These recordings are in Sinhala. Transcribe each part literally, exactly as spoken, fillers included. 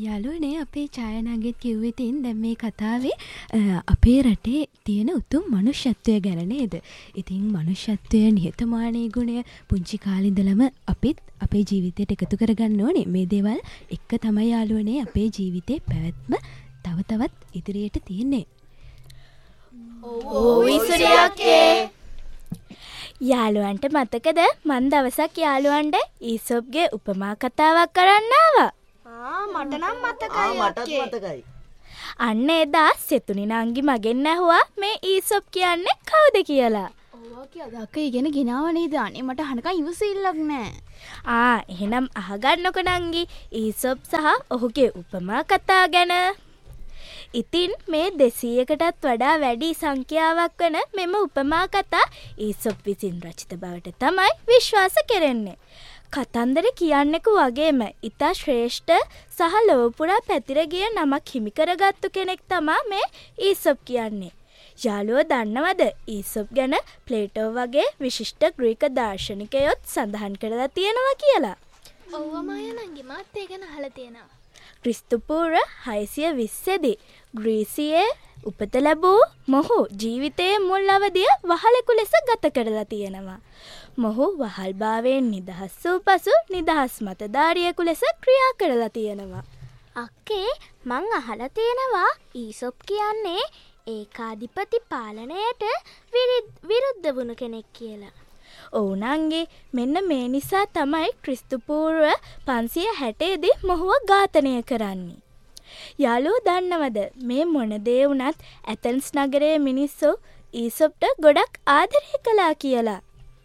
යාළුවනේ අපේ ඡායනාගෙත් කිව්වේ තින් දැන් මේ කතාවේ අපේ රටේ තියෙන උතුම් මනුෂ්‍යත්වය ගැන නේද? ඉතින් මනුෂ්‍යත්වය නිහතමානී ගුණය පුංචි කාලේ ඉඳලම අපිත් අපේ ජීවිතයට එකතු කරගන්න ඕනේ. මේ දේවල් එක්ක තමයි යාළුවනේ අපේ ජීවිතේ පැවැත්ම තව තවත් ඉදිරියට තියෙන්නේ. ඔව් ඉස්සරියක්කේ. යාළුවන්ට මතකද මන් දවසක් යාළුවන්ට ඊසොප්ගේ උපමා කතාවක් කරන්න ආවා. ආ මට නම් මතකයි. ආ මටත් මතකයි. අන්න එදා සෙතුනි නංගි මගෙන් ඇහුවා මේ ඊසොප් කියන්නේ කවුද කියලා. ඔව් කියලා අක්ක ඉගෙන ගෙනාව නේද? අනේ මට හනකන් ඉවසිල්ලක් නෑ. ආ එහෙනම් අහගන්නකො නංගි ඊසොප් සහ ඔහුගේ උපමා කතා ගැන. ඉතින් මේ දෙසීයකටත් වඩා වැඩි සංඛ්‍යාවක් වන මෙම උපමා කතා ඊසොප් විසින් රචිත බවට තමයි විශ්වාස කෙරෙන්නේ. කතන්දර කියන්නෙකු වගේම ඉතා ශ්‍රේෂ්ඨ සහ ලොවපුරා පැතිර ගිය නමක් හිමිකරගත්තු කෙනෙක් තමා මේ ඊසොප් කියන්නේ. යාළුවෝ දන්නවද ඊසොප් ගැන ප්ලේටෝ වගේ විශිෂ්ට ග්‍රීක දාර්ශනිකයොත් සඳහන් කරලා තියෙනවා කියලා? ඔව් මාය නංගි මාත් ඒ ගැන අහලා තියෙනවා. ක්‍රිස්තු පූර්ව හයසිය විස්සේදී ග්‍රීසියේ උපත ලැබූ මොහු ජීවිතයේ මුල් අවධිය වහලෙකු ලෙස ගත කරලා තියෙනවා. මොහු වහල්භාවයෙන් නිදහස් වූ පසු නිදහස් මතධාරියෙකු ලෙස ක්‍රියා කරලා තියෙනවා. අක්කේ මං අහලා තියෙනවා ඊසොප් කියන්නේ ඒකාධිපති පාලනයට විරුද්ධ වුණු කෙනෙක් කියලා. ඔව් නංගි මෙන්න මේ නිසා තමයි ක්‍රිස්තු පූර්ව පන්සිය හැටේ දී මොහුව ඝාතනය කරන්නේ. යාළුවෝ දන්නවද මේ මොන දේ වුණත් ඇතන්ස් නගරයේ මිනිස්සු ඊසොප්ට ගොඩක් ආදරය කළා කියලා.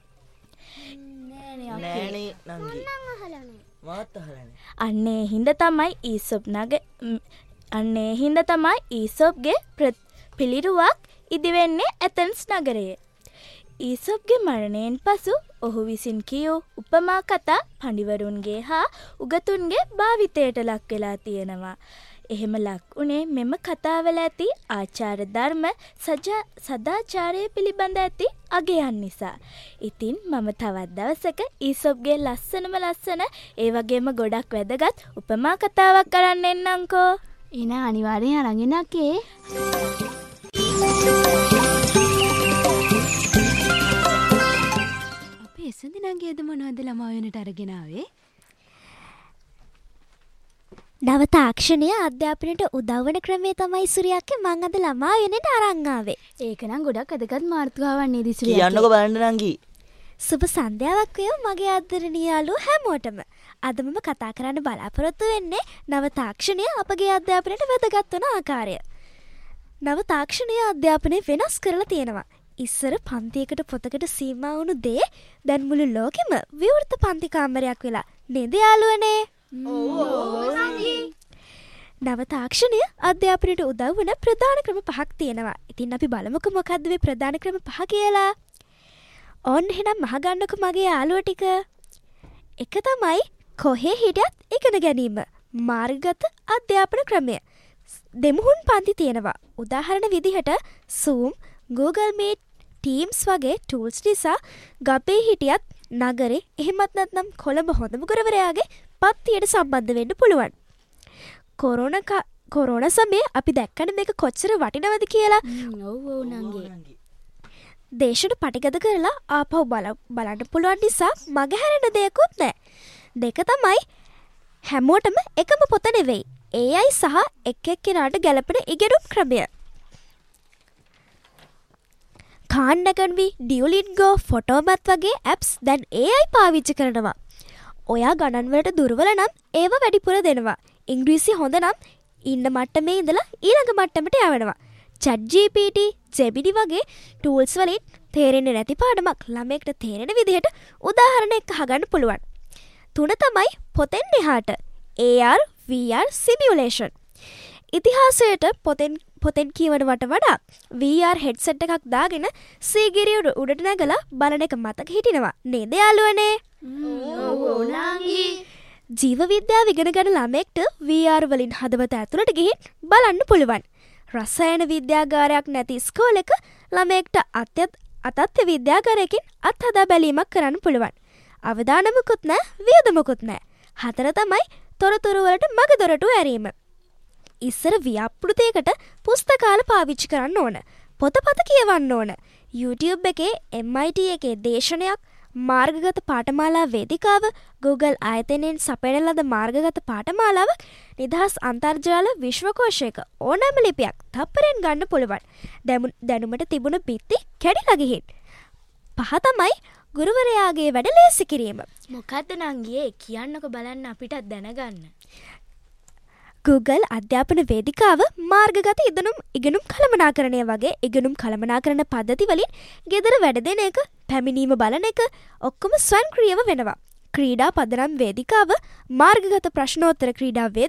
නෑනේ නංගි. මාත් අහලා නෑ. අන්නේ හින්දා තමයි ඊසොප් නග අන්නේ හින්දා තමයි ඊසොප්ගේ පිළිරුවක් ඉදි වෙන්නේ ඇතන්ස් නගරයේ. ඊසොප්ගේ මරණයෙන් පසු ඔහු විසින් කියූ උපමා කතා පඬිවරුන්ගේ හා උගතුන්ගේ භාවිතයට ලක් වෙලා තියෙනවා. එහෙම ලක් උනේ මෙම කතාවල ඇති ආචාර ධර්ම සදාචාරය පිළිබඳ ඇති අගයන් නිසා. ඉතින් මම තවත් දවසක ඊසොප්ගේ ලස්සනම ලස්සන ඒ වගේම ගොඩක් වැදගත් උපමා කතාවක් කරන්න එන්නම්කෝ. එන අනිවාර්යෙන් අරන් එන්නකේ. එසඳිනංගේද මොනවද ළමා වෙනට අරගෙන ආවේ? නව තාක්ෂණීය අධ්‍යාපනයට උදව් වන ක්‍රමය තමයි සුරියක්ගේ මං අද ළමා වෙනට අරන් ආවේ. ඒක නම් ගොඩක් වැදගත් මාතෘකාවක් නේද සුරියක්ගේ? කියන්නකෝ බලන්න නංගි. සුබ සන්ධ්‍යාවක් වේවා මගේ ආදරණීය යාළුවෝ හැමෝටම. අද මම කතා කරන්න බලාපොරොත්තු වෙන්නේ නව තාක්ෂණීය අපගේ අධ්‍යාපනයට වැදගත් වන ආකාරය. නව තාක්ෂණීය අධ්‍යාපනය වෙනස් කරලා තියෙනවා. ඉස්සර පන්තියකට පොතකට සීමා වුණු දේ දැන් මුළු ලෝකෙම විවෘත පන්ති කාමරයක් වෙලා නේද යාළුවනේ? ඔව් නංගි. නව තාක්ෂණීය අධ්‍යාපනයට උදව් වන ප්‍රධාන ක්‍රම පහක් තියෙනවා. ඉතින් අපි බලමුකෝ මොකද්ද මේ ප්‍රධාන ක්‍රම පහ කියලා. ඕන්න එහෙනම් අහගන්නකෝ මගේ යාළුවෝ ටික. එක තමයි කොහේ හිටියත් ඉගෙන ගැනීම. මාර්ගගත අධ්‍යාපන ක්‍රමය. දෙමුහුන් පන්ති තියෙනවා. උදාහරණ විදිහට Zoom, Google Meet, Teams වගේ ටූල්ස් නිසා ගබේ හිටියත් නගරේ එහෙමත් නැත්නම් කොළඹ හොඳම ගුරුවරයාගේ පත්තියට සම්බන්ධ වෙන්න පුළුවන්. කොරෝනා කොරෝනා සමයේ අපි දැක්කනේ මේක කොච්චර වටිනවද කියලා. ඔව් ඔව් නංගි. දේශන පටිගත කරලා ආපහු බලන්න පුළුවන් නිසා මගහැරෙන දෙයක්වත් නැහැ. දෙක තමයි හැමෝටම එකම පොත නෙවෙයි. A I සහ එක් එක්කෙනාට ගැලපෙන ඉගෙනුම් ක්‍රමය. Khan Academy, Duolingo, Photomath වගේ apps දැන් A I පාවිච්චි කරනවා. ඔයා ගණන් වලට දුර්වල නම් ඒව වැඩිපුර දෙනවා. ඉංග්‍රීසි හොඳ නම් ඉන්න මට්ටමේ ඉඳලා ඊළඟ මට්ටමට යවනවා. Chat G P T, Gemini වගේ tools වලින් තේරෙන්නේ නැති පාඩමක් ළමයෙක්ට තේරෙන විදිහට උදාහරණයක් අහගන්න පුළුවන්. තුන තමයි පොතෙන් එහාට A R, V R simulation. ඉතිහාසයට පොතෙන් පොතෙන් කියවනවට වඩා V R headset එකක් දාගෙන සීගිරිය උඩට නැගලා බලන එක මතක හිටිනවා නේද යාළුවනේ? ඔව් ඔව් නංගි. ජීව විද්‍යාව ඉගෙන ගන්න ළමයෙක්ට V R වලින් හදවත ඇතුළට ගිහින් බලන්න පුළුවන්. රසායන විද්‍යාගාරයක් නැති ඉස්කෝලේක ළමයෙක්ට අත්‍යත් අතත්ත්ව විද්‍යාගාරයකින් අත්හදා බැලීමක් කරන්න පුළුවන්. අවදානමකුත් නැහැ, වියදමකුත් නැහැ. හතර තමයි තොරතුරුවලට මග දොරටු ඇරීම. ඉස්සර ව්‍යාපෘතයකට පුස්තකාල පාවිච්චි කරන්න ඕන. පොතපත කියවන්න ඕන. YouTube එකේ එම් ආයි ටී එකේ දේශනයක්, මාර්ගගත පාඨමාලා වේදිකාව, Google ආයතනයෙන් සපයන ලද මාර්ගගත පාඨමාලාවක්, නිදහස් අන්තර්ජාල විශ්වකෝෂයක ඕනෑම ලිපියක් තප්පරෙන් ගන්න පුළුවන්. දැනුමට තිබුණ බිත්ති කැඩිලා ගිහින්. පහ තමයි ගුරුවරයාගේ වැඩ ලේසි කිරීම. මොකද්ද නංගියේ කියන්නකො බලන්න අපිටත් දැනගන්න. Google අධ්‍යාපන වේදිකාව මාර්ගගත ඉගෙනුම් ඉගෙනුම් කළමනාකරණය වගේ ඉගෙනුම් කළමනාකරණ පද්ධති වලින් ගෙදර වැඩ දෙන එක, පැමිණීම බලන එක ඔක්කොම ස්වයංක්‍රීයව වෙනවා. ක්‍රීඩා පදනම් වේදිකාව මාර්ගගත ප්‍රශ්නෝත්තර ක්‍රීඩා